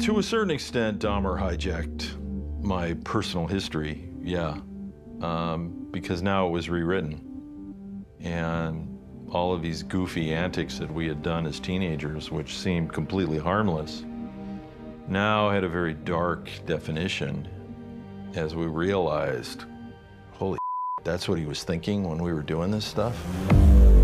To a certain extent, Dahmer hijacked my personal history, yeah, because now it was rewritten. And all of these goofy antics that we had done as teenagers, which seemed completely harmless, now had a very dark definition as we realized, holy shit, that's what he was thinking when we were doing this stuff.